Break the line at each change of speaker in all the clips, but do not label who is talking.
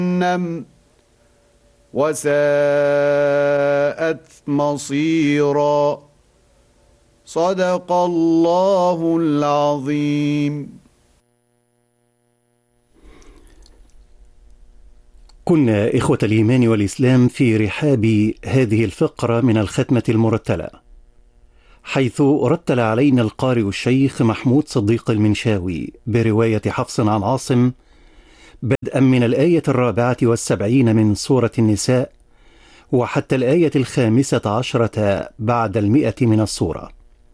وساءت مصيرا. صدق الله العظيم.
كنا إخوة الإيمان والإسلام في رحاب هذه الفقرة من الختمة المرتلة، حيث رتل علينا القارئ الشيخ محمود صديق المنشاوي برواية حفص عن عاصم بدءا من الآية 74 من سورة النساء وحتى الآية 15 بعد 100 من السورة.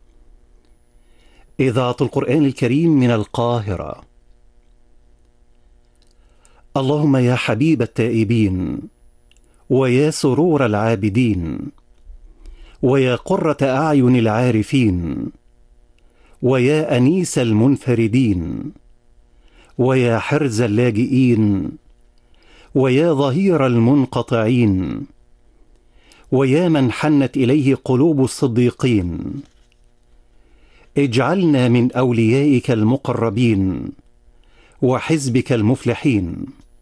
إذاعة القرآن الكريم من القاهرة. اللهم يا حبيب التائبين، ويا سرور العابدين، ويا قرة أعين العارفين، ويا أنيس المنفردين، ويا حرز اللاجئين، ويا ظهير المنقطعين، ويا من حنت إليه قلوب الصديقين، اجعلنا من أوليائك المقربين وحزبك المفلحين.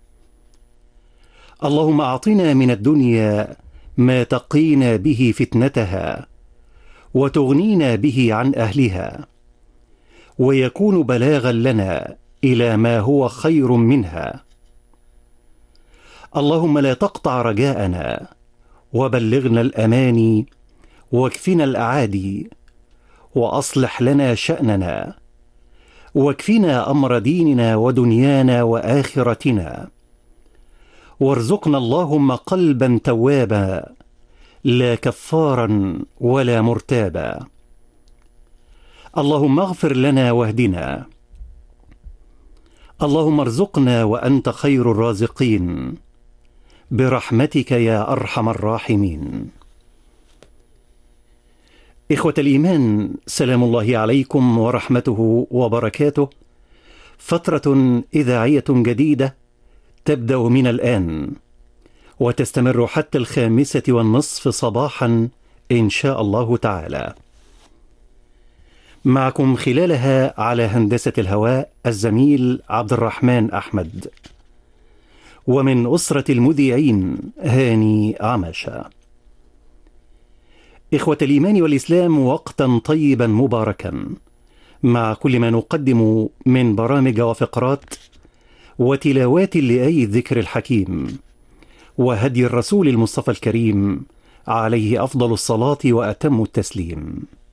اللهم أعطنا من الدنيا ما تقينا به فتنتها وتغنينا به عن أهلها، ويكون بلاغا لنا إلى ما هو خير منها. اللهم لا تقطع رجاءنا، وبلغنا الأماني، واكفنا الأعادي، وأصلح لنا شأننا، واكفنا أمر ديننا ودنيانا وآخرتنا، وارزقنا اللهم قلبا توابا لا كفارا ولا مرتابا. اللهم اغفر لنا واهدنا. اللهم ارزقنا وأنت خير الرازقين برحمتك يا أرحم الراحمين. إخوة الإيمان، سلام الله عليكم ورحمته وبركاته. فترة إذاعية جديدة تبدأ من الآن وتستمر حتى 5:30 صباحا إن شاء الله تعالى. معكم خلالها على هندسة الهواء الزميل عبد الرحمن أحمد، ومن أسرة المذيعين هاني عماشة. إخوة الإيمان والإسلام، وقتا طيبا مباركا مع كل ما نقدم من برامج وفقرات وتلاوات لآي الذكر الحكيم وهدي الرسول المصطفى الكريم عليه أفضل الصلاة وأتم التسليم.